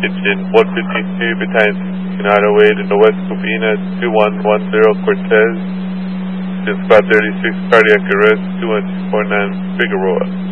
Kitchen 152, Battalion 908 in the West Covina, 2110 Cortez. Squad 36, cardiac arrest, 2149 Figueroa.